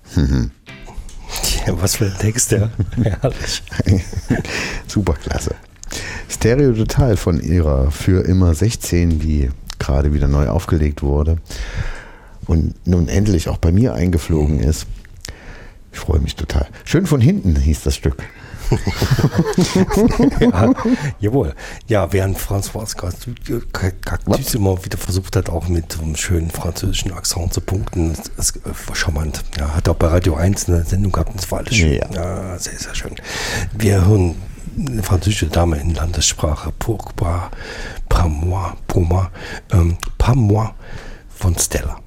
Ja, was für ein Text, ja. Herrlich. Superklasse. Stereo Total von ihrer Für immer 16, die gerade wieder neu aufgelegt wurde und nun endlich auch bei mir eingeflogen ist. Ich freue mich total. Schön von hinten hieß das Stück. Ja, jawohl. Ja, während François Cactus immer wieder versucht hat, auch mit einem schönen französischen Akzent zu punkten, das war charmant. Ja, hat auch bei Radio 1 eine Sendung gehabt und das war alles schön. Ja, sehr, sehr schön. Wir hören eine französische Dame in Landessprache, Pourquoi, pas moi, von Stella.